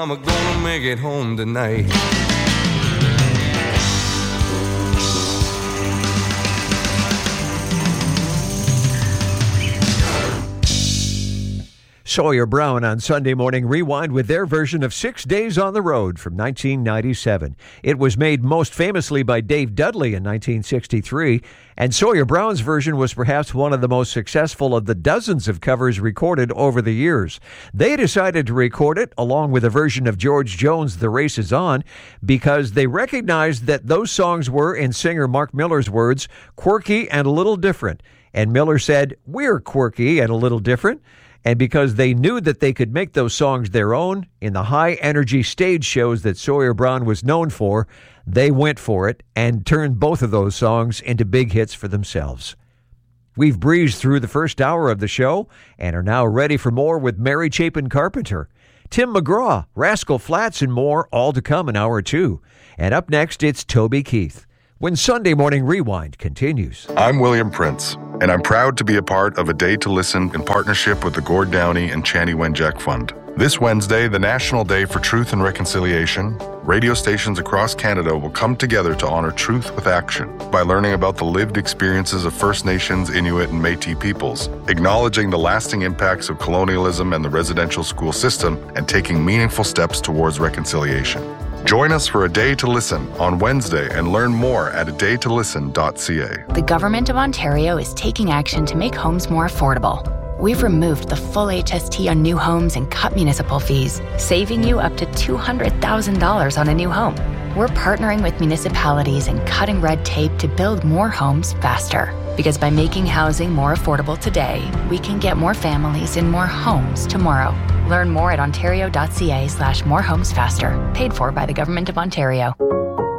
I'm gonna make it home tonight. Sawyer Brown on Sunday Morning Rewind with their version of 6 Days on the Road from 1997. It was made most famously by Dave Dudley in 1963, and Sawyer Brown's version was perhaps one of the most successful of the dozens of covers recorded over the years. They decided to record it along with a version of George Jones' The Race Is On because they recognized that those songs were, in singer Mark Miller's words, quirky and a little different. And Miller said, "We're quirky and a little different." And because they knew that they could make those songs their own in the high-energy stage shows that Sawyer Brown was known for, they went for it and turned both of those songs into big hits for themselves. We've breezed through the first hour of the show and are now ready for more with Mary Chapin Carpenter, Tim McGraw, Rascal Flatts, and more, all to come in hour two. And up next, it's Toby Keith, when Sunday Morning Rewind continues. I'm William Prince, and I'm proud to be a part of A Day to Listen in partnership with the Gord Downey and Chanie Wenjack Fund. This Wednesday, the National Day for Truth and Reconciliation, radio stations across Canada will come together to honor truth with action by learning about the lived experiences of First Nations, Inuit, and Métis peoples, acknowledging the lasting impacts of colonialism and the residential school system, and taking meaningful steps towards reconciliation. Join us for A Day to Listen on Wednesday and learn more at adaytolisten.ca. The Government of Ontario is taking action to make homes more affordable. We've removed the full HST on new homes and cut municipal fees, saving you up to $200,000 on a new home. We're partnering with municipalities and cutting red tape to build more homes faster. Because by making housing more affordable today, we can get more families in more homes tomorrow. Learn more at ontario.ca/morehomesfaster. Paid for by the Government of Ontario.